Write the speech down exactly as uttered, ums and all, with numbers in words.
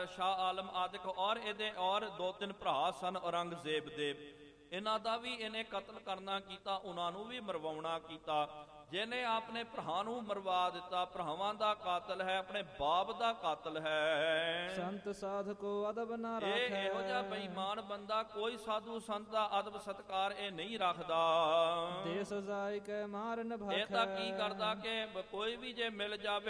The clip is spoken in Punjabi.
ਸ਼ਾਹ ਆਲਮ ਆਦਿਕ ਔਰ ਇਹਦੇ ਔਰ ਦੋ ਤਿੰਨ ਭਰਾ ਸਨ ਔਰੰਗਜ਼ੇਬ ਦੇ। ਇਹਨਾਂ ਦਾ ਵੀ ਇਹਨੇ ਕਤਲ ਕਰਨਾ ਕੀਤਾ, ਉਹਨਾਂ ਨੂੰ ਵੀ ਮਰਵਾਉਣਾ ਕੀਤਾ। ਜਿਹਨੇ ਆਪਣੇ ਭਰਾ ਨੂੰ ਮਰਵਾ ਦਿੱਤਾ, ਭਰਾਵਾਂ ਦਾ ਕਾਤਲ ਹੈ, ਆਪਣੇ ਬਾਪ ਦਾ ਕਾਤਲ ਹੈ। ਸੰਤ ਸਾਧਕੋ ਅਦਬ ਨਾ ਇਹ ਰਾਖੈ। ਇਹੋ ਜਿਹਾ ਬੇਈਮਾਨ ਬੰਦਾ ਕੋਈ ਸਾਧੂ ਸੰਤ ਦਾ ਅਦਬ ਸਤਕਾਰ ਇਹ ਨਹੀਂ ਰੱਖਦਾ। ਦੇਸ ਜਾਇ ਕੈ ਮਾਰ ਨ ਭਾਖੈ। ਇਹ ਤਾਂ ਕੀ ਕਰਦਾ ਕਿ ਕੋਈ ਵੀ ਜੇ ਮਿਲ ਜਾਵੇ